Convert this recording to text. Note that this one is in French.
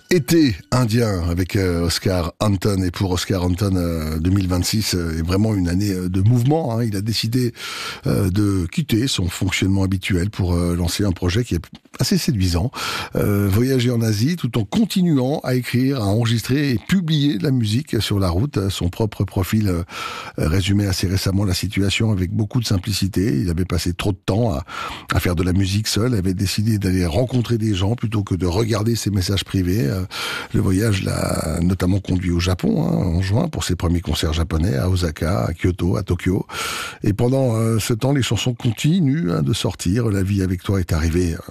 Été indien avec Oscar Anton. Et pour Oscar Anton, 2026 est vraiment une année de mouvement. Hein. Il a décidé de quitter son fonctionnement habituel pour lancer un projet qui est assez séduisant. Voyager en Asie tout en continuant à écrire, à enregistrer et publier de la musique sur la route. Son propre profil résumait assez récemment la situation avec beaucoup de simplicité. Il avait passé trop de temps à faire de la musique seul, avait décidé d'aller rencontrer des gens plutôt que de regarder ses messages privés. Le voyage l'a notamment conduit au Japon en juin pour ses premiers concerts japonais à Osaka, à Kyoto, à Tokyo. Et pendant ce temps, les chansons continuent de sortir. La vie avec toi est arrivée